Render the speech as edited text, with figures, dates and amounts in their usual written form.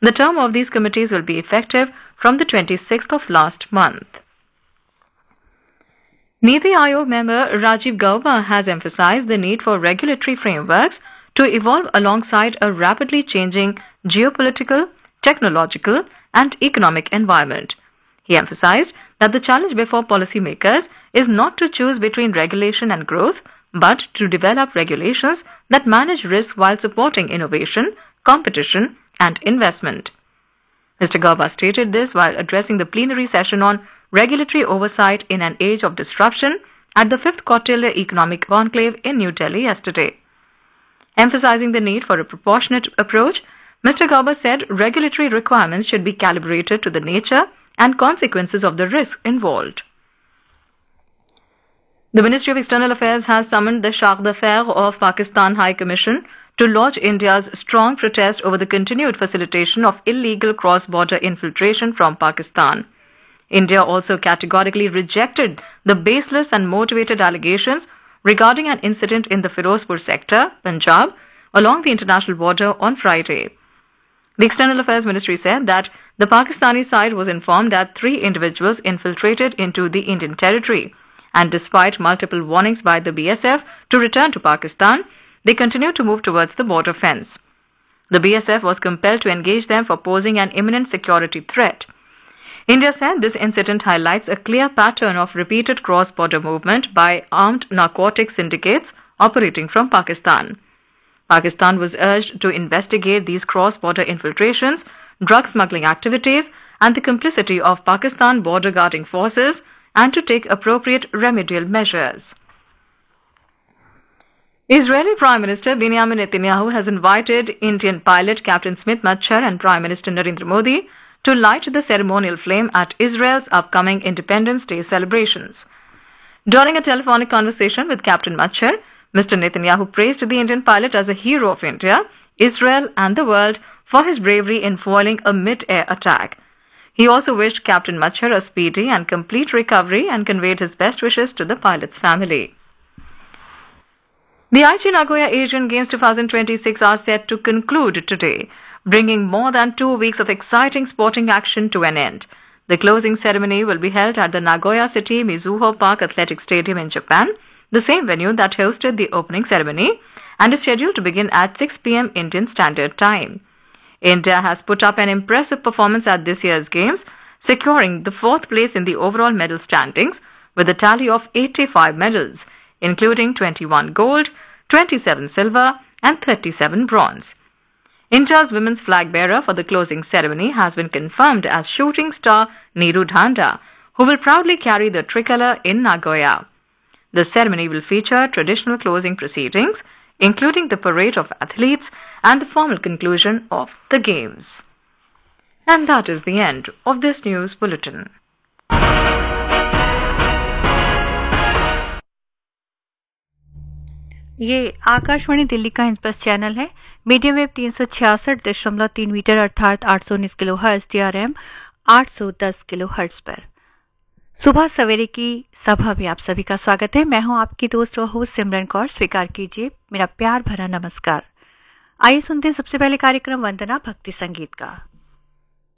The term of these committees will be effective from the 26th of last month. Niti Aayog member Rajiv Gauba has emphasized the need for regulatory frameworks to evolve alongside a rapidly changing geopolitical, technological, and economic environment. He emphasized that the challenge before policymakers is not to choose between regulation and growth, but to develop regulations that manage risk while supporting innovation, competition, and investment. Mr. Gauba stated this while addressing the plenary session on regulatory oversight in an age of disruption at the 5th Kautilya Economic Conclave in New Delhi yesterday. Emphasizing the need for a proportionate approach, Mr. Gauba said regulatory requirements should be calibrated to the nature and consequences of the risk involved. The Ministry of External Affairs has summoned the Charge d'Affaires of Pakistan High Commission to lodge India's strong protest over the continued facilitation of illegal cross-border infiltration from Pakistan. India also categorically rejected the baseless and motivated allegations regarding an incident in the Firozpur sector, Punjab, along the international border on Friday. The External Affairs Ministry said that the Pakistani side was informed that 3 individuals infiltrated into the Indian territory, and despite multiple warnings by the BSF to return to Pakistan, they continued to move towards the border fence. The BSF was compelled to engage them for posing an imminent security threat. India said this incident highlights a clear pattern of repeated cross-border movement by armed narcotics syndicates operating from Pakistan. Pakistan was urged to investigate these cross-border infiltrations, drug smuggling activities, and the complicity of Pakistan border guarding forces, and to take appropriate remedial measures. Israeli Prime Minister Benjamin Netanyahu has invited Indian pilot Captain Smit Machar and Prime Minister Narendra Modi to light the ceremonial flame at Israel's upcoming Independence Day celebrations. During a telephonic conversation with Captain Machar, Mr. Netanyahu praised the Indian pilot as a hero of India, Israel, and the world for his bravery in foiling a mid-air attack. He also wished Captain Machar a speedy and complete recovery and conveyed his best wishes to the pilot's family. The Aichi Nagoya Asian Games 2026 are set to conclude today, bringing more than 2 weeks of exciting sporting action to an end. The closing ceremony will be held at the Nagoya City Mizuho Park Athletic Stadium in Japan, the same venue that hosted the opening ceremony, and is scheduled to begin at 6 p.m. Indian Standard Time. India has put up an impressive performance at this year's Games, securing the 4th place in the overall medal standings with a tally of 85 medals, including 21 gold, 27 silver, and 37 bronze. India's women's flag bearer for the closing ceremony has been confirmed as shooting star Neeru Dhanda, who will proudly carry the tricolour in Nagoya. The ceremony will feature traditional closing proceedings, including the parade of athletes and the formal conclusion of the Games. And that is the end of this news bulletin. ये आकाशवाणी दिल्ली का इंस्पस channel है। Medium wave 366.3 metre अर्थात 819 kilo hertz, DRM 810 kilo hertz पर। सुबह सवेरे की सभा में आप सभी का स्वागत है। मैं हूं आपकी दोस्त और होस्ट सिमरन कौर। स्वीकार कीजिए मेरा प्यार भरा नमस्कार। आइए सुनते हैं सबसे पहले कार्यक्रम वंदना भक्ति संगीत का।